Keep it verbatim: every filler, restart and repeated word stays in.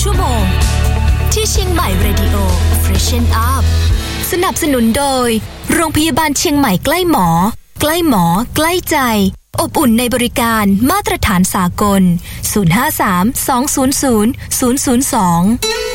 ชั่วโมงที่เชียงใหม่ Radio Freshen Up สนับสนุนโดยโรงพยาบาลเชียงใหม่ใกล้หมอใกล้หมอใกล้ใจอบอุ่นในบริการมาตรฐานสากลศูนย์ ห้า สาม สอง ศูนย์ ศูนย์ ศูนย์ ศูนย์ สอง